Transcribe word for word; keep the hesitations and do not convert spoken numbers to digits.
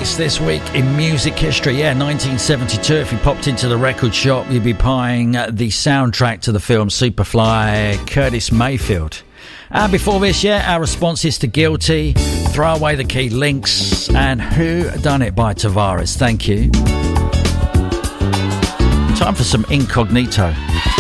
released this week in music history. Yeah, nineteen seventy-two. If you popped into the record shop, you'd be buying the soundtrack to the film Superfly, Curtis Mayfield. And before this, yeah, our responses to Guilty, Throw Away the Key Links, and Who Done It by Tavares. Thank you. Time for some Incognito.